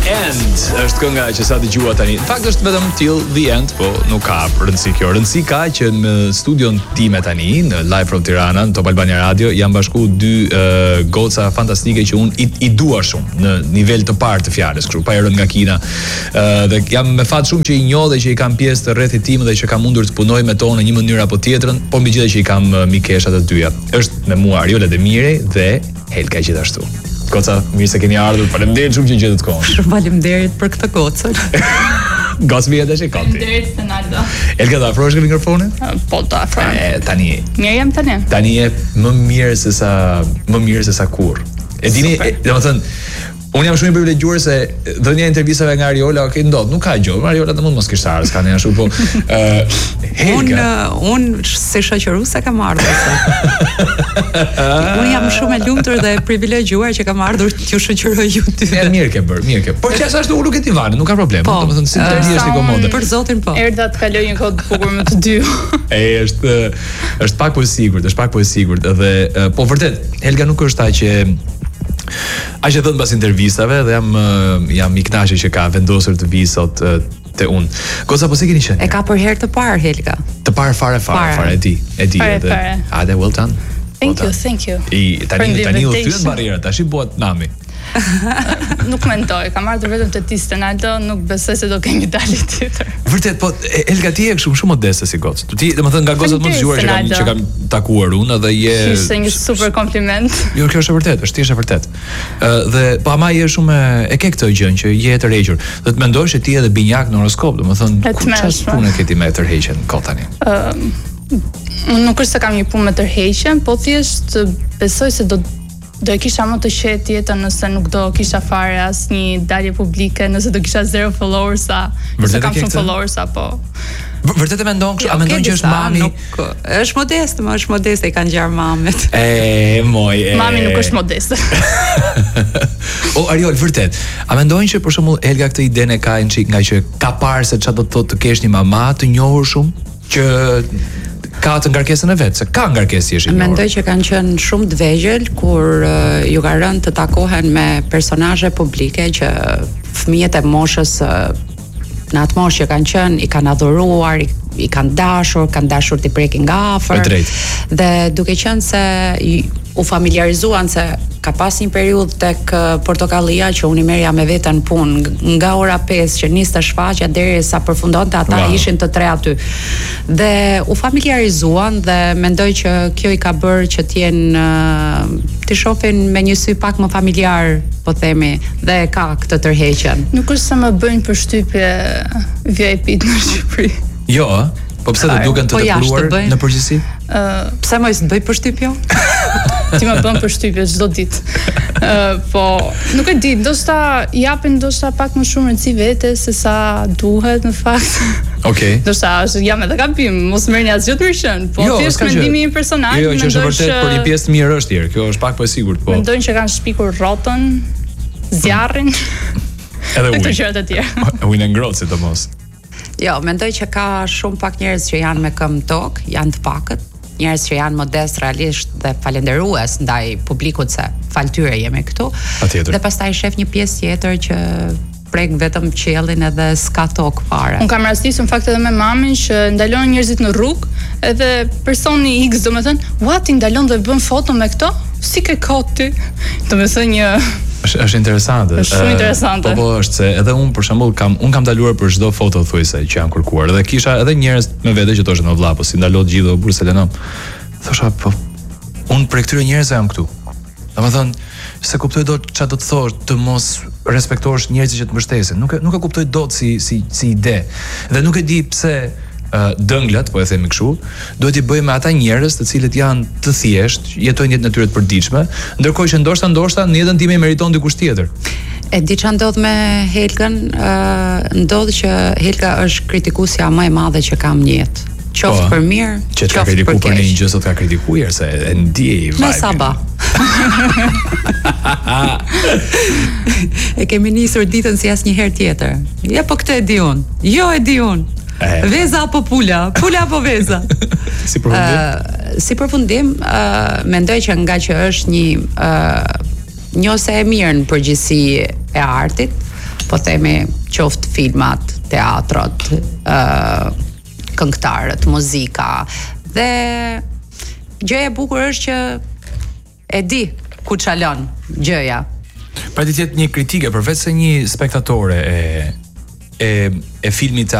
End është kënga që sa dëgjua tani. Në fakt është vetëm Till the End, po nuk ka rëndësi kjo. Rëndësi ka që në studion time tani, në Live from Tirana, në Top Albania Radio, jam bashku dy goca fantastike që unë i dua shumë në nivel të parë të fjalës, kështu pa erën nga Kina. Dhe jam me fat shumë që i njoh dhe që i kam pjesë të rrethit tim dhe që kam mundur të punoj me to në një mënyrë apo tjetrën, por megjithatë që i kam mikesha të dyja. Është me mua Ariola Demiri dhe Helga gjithashtu. Goca, mirë se keni ardhur. Faleminderit shumë që gjetët kohën. Shumë faleminderit për këtë gocën. Gocë edhe që kanti. Faleminderit Ronaldo. Elga, ta afrohesh mikrofonin? Po ta afroj. Tani. Mirë jam tani. Tani je më mirë se sa kurrë. E dini, domethënë, unë jam shumë i privilegjuar se dhënia e intervistave nga Ariola, okay, ndodh, nuk ka gjë. Ariola do mos kishte ardhur, s'ka ne ashtu, po unë si shoqëruese kam ardhur. Unë jam shumë e lumtur dhe e privilegjuar që kam ardhur t'ju shoqëroj ju dy. Mirë ke bërë. Po çfarë ashtu unë nuk e di vanë, nuk ka problem. Domethënë si të ndihesh ti komode. Për zotin po. Erdha të kaloj një kohë të bukur me të dy. Është pak po e sigurt, dhe po vërtet Helga nuk është ai që aq e thënë pas intervistave dhe jam i kënaqur që ka vendosur të vi sot te unë. Goca, po se keni qenë? E ka për herë të parë Helga. Të parë fare, e di edhe. Hajde, well done. Thank you. Tani u thyen barrierat, tash i bëhet nami. Nuk mendoj, kam ardhur vetëm te ti Ronaldo, nuk besoj se do kemi dalë tjetër. Vërtet, po Helga ti je shumë modeste si gocë. Ti, domethënë nga gocat më të zgjuara që kam takuar unë dhe je ishte një super kompliment. Jo, kjo është e vërtet. Dhe po ama je shumë e ke këtë gjën që je e tërhequr. Dhe të mendosh se ti edhe binjak në horoskop, domethënë çfarë punë ke ti me tërheqjen kot tani? Nuk është se kam një punë me tërheqjen, po thjesht besoj se do e kisha më të qetë jetën nëse nuk do kisha fare asnjë dalje publike, nëse do kisha 0 followers, nëse kam shumë followers apo. Vërtet e mendon kështu? A mendon që është mami? Është modeste, i kanë ngjar mamet. Mami nuk është modeste. O Ariol, vërtet. A mendojnë që për shembull Helga këtë idenë ka një çik nga që ka parë se çfarë do të thotë të kesh një mama të njohur shumë që ka të ngarkesën e vet, se ka ngarkesë thjesht. Mendoj që kanë qenë shumë të vegjël kur ju ka rënë të takohen me personazhe publike që fëmijët e moshës në atë moshë që kanë qenë, i kanë adhuruar, i kanë dashur t'i prekin nga afër. Dhe duke qenë se u familiarizuan se ka pas një periudhë tek Portokallia që unë i merja me veten punë nga ora 5 që niste shfaqja derisa përfundonte ata ishin të tre aty. Dhe u familiarizuan dhe mendoj që kjo i ka bërë që t'i shohin me një sy pak më familjar, po themi, dhe ka këtë tërheqjen. Nuk është se më bëjnë përshtypje VIP në Shqipëri. Jo, po pse do duken të tepruar në përgjithësi? Pse mos të bëj përshtypje? Ti më bën përshtypje çdo ditë. Po, nuk e di, ndoshta japin pak më shumë rëndësi vetes se sa duhet në fakt. Okej. Ndoshta jam edhe gabim, mos merrni asgjë të mirëshën, po thjesht mendimi i personal. Jo, që është vërtet për një pjesë të mirë është tjerë. Kjo është pak po e sigurt, po. Mendojnë që kanë shpikur rrotën, zjarrin. Edhe këto gjërat e tjera. Ujin e ngrohtë sidomos. Jo, mendoj që ka shumë pak njerëz që janë me këmbë tokë, janë të pakët. Njerëz që janë modest realisht dhe falënderues ndaj publikut se faltyre jemi këtu. Dhe pastaj shef një pjesë tjetër që prek vetëm qiellin edhe s'ka tokë fare. Unë kam rastisur në fakt edhe me mamin që ndalon njerëzit në rrugë, edhe personi X domethënë, "Ua ti ndalon dhe bën foto me këto? Si ke koti?" Domethënë një është interesante. Është shumë interesante. Po është se edhe unë për shembull kam ndaluar për çdo foto thuajse që janë kërkuar. Dhe kisha edhe njerëz me vete që thoshin, "O vlla, po si ndalo të gjithë burë Selena." Thosha, po unë për këtyre njerëzve jam këtu. Domethënë, se kuptoj dot çfarë do të thosh të mos respektosh njerëzit që të mbështesin. Nuk e kuptoj dot si ide. Dhe nuk e di pse dënglat, po e themi kështu, duhet i bëjmë me ata njerëz të cilët janë të thjeshtë, jetojnë jetën e tyre të përditshme, ndërkohë që ndoshta në jetën time meriton dikush tjetër. E di çfarë ndodh me Helgën, ndodh që Helga është kritikuesja më e madhe që kam në jetë. Qoftë për mirë, qoftë për keq. Për një gjë sot ka kritikuar se e ndjej vibe. Me saba. E kemi nisur ditën si asnjëherë tjetër. Ja, po këtë e di unë. Jo, e di unë. Veza apo pula? Pula apo veza? Si përfundim, mendoj që nga që është një njëse e mirë në përgjithësi e artit, po themi qoftë filmat, teatrot, këngëtarët, muzika. Dhe gjëja e bukur është që e di ku çalon gjëja. Pra ti jetë një kritike përveç se një spektatore e filmit